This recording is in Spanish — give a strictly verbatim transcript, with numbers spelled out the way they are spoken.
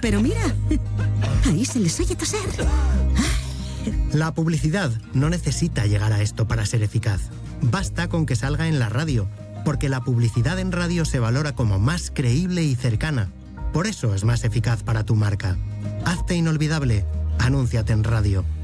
Pero mira, ahí se les oye toser. La publicidad no necesita llegar a esto para ser eficaz. Basta con que salga en la radio, porque la publicidad en radio se valora como más creíble y cercana. Por eso es más eficaz para tu marca. Hazte inolvidable. Anúnciate en radio.